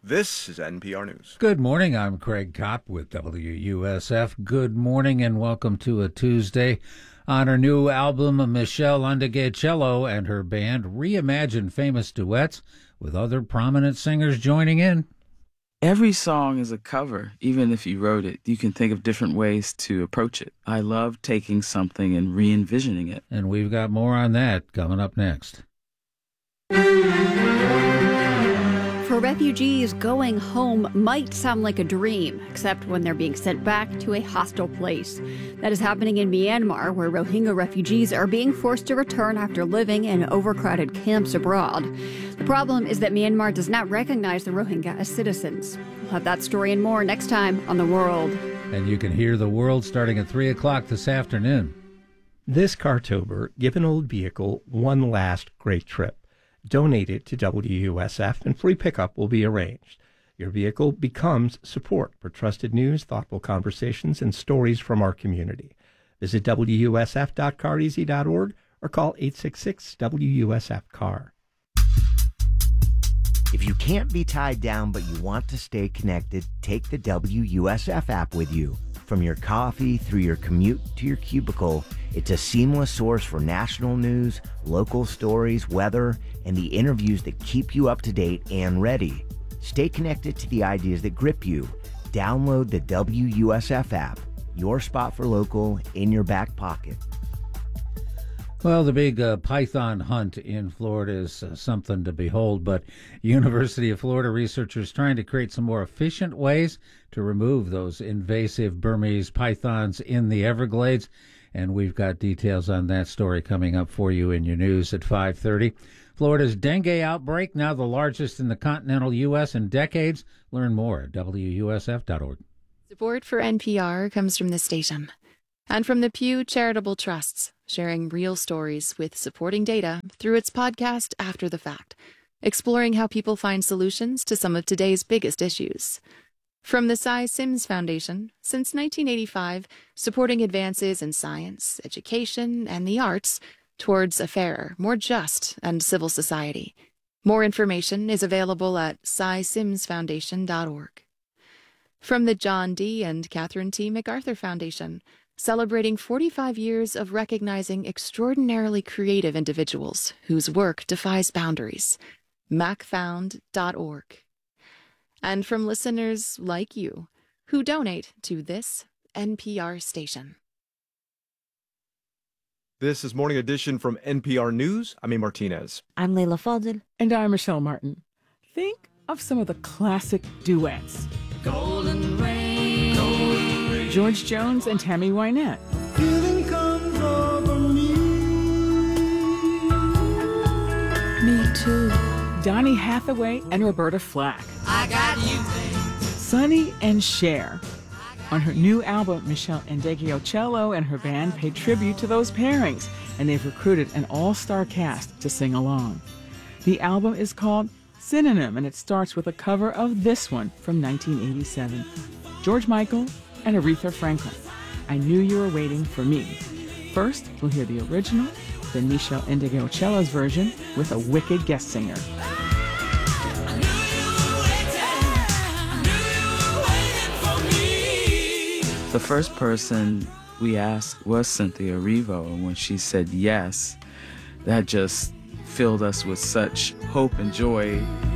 This is NPR News. Good morning. I'm Craig Kopp with WUSF. Good morning and welcome to a Tuesday. On her new album, Michelle Ndegeocello and her band reimagine famous duets with other prominent singers joining in. Every song is a cover. Even if you wrote it, you can think of different ways to approach it. I love taking something and re-envisioning it. And we've got more on that coming up next. For refugees, going home might sound like a dream, except when they're being sent back to a hostile place. That is happening in Myanmar, where Rohingya refugees are being forced to return after living in overcrowded camps abroad. The problem is that Myanmar does not recognize the Rohingya as citizens. We'll have that story and more next time on The World. And you can hear The World starting at 3 o'clock this afternoon. This Cartober, give an old vehicle one last great trip. Donate it to WUSF and free pickup will be arranged. Your vehicle becomes support for trusted news, thoughtful conversations, and stories from our community. Visit WUSF.careasy.org or call 866-WUSF-CAR. If you can't be tied down but you want to stay connected, take the WUSF app with you. From your coffee through your commute to your cubicle, it's a seamless source for national news, local stories, weather, and the interviews that keep you up to date and ready. Stay connected to the ideas that grip you. Download the WUSF app, your spot for local in your back pocket. Well, the big python hunt in Florida is something to behold, but University of Florida researchers trying to create some more efficient ways to remove those invasive Burmese pythons in the Everglades, and we've got details on that story coming up for you in your news at 5:30. Florida's dengue outbreak, now the largest in the continental U.S. in decades. Learn more at WUSF.org. Support for NPR comes from this station and from the Pew Charitable Trusts, sharing real stories with supporting data through its podcast After the Fact, exploring how people find solutions to some of today's biggest issues. From the Cy Sims Foundation, since 1985, supporting advances in science, education, and the arts towards a fairer, more just, and civil society. More information is available at cysimsfoundation.org. From the John D. and Catherine T. MacArthur Foundation, celebrating 45 years of recognizing extraordinarily creative individuals whose work defies boundaries. macfound.org. And from listeners like you who donate to this NPR station. This is Morning Edition from NPR News. I'm A. Martinez. I'm Layla Fadel. And I'm Michelle Martin. Think of some of the classic duets. Golden Rain. Golden Rain. George Jones and Tammy Wynette. Feeling comes over me. Me too. Donny Hathaway and Roberta Flack. I got you, babe. Sonny and Cher. On her new album, Michelle Ndegeocello and her band pay tribute to those pairings, and they've recruited an all-star cast to sing along. The album is called Synonym, and it starts with a cover of this one from 1987. George Michael and Aretha Franklin. I Knew You Were Waiting for Me. First, we'll hear the original, then Michelle Ndegeocello's version with a wicked guest singer. The first person we asked was Cynthia Erivo, and when she said yes, that just filled us with such hope and joy.